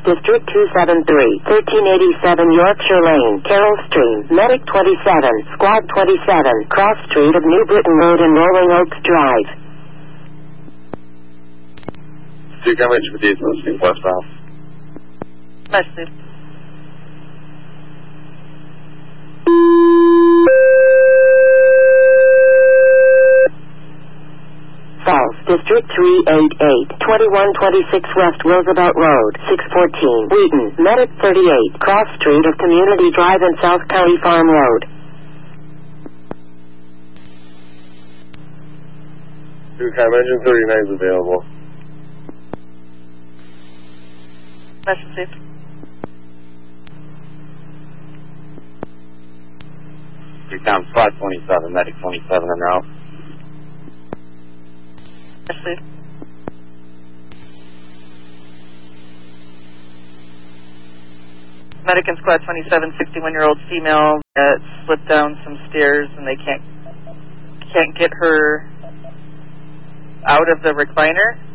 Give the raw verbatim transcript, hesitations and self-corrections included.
District two seven three, thirteen eighty-seven Yorkshire Lane, Carroll Stream, Medic twenty-seven, Squad twenty-seven, Cross Street of New Britain Road and Rolling Oaks Drive. Two coverage for these listening westbound. Message. Falls, District three eighty-eight, twenty-one twenty-six West Roosevelt Road, six fourteen, Wheaton, Medic thirty-eight, Cross Street of Community Drive and South County Farm Road. Two com engine thirty-nine is available. Message. Two com Squad twenty-seven, Medic twenty-seven en route. Message. Medic and Squad twenty-seven, sixty-one-year-old female that slipped down some stairs and they can't can't get her out of the recliner.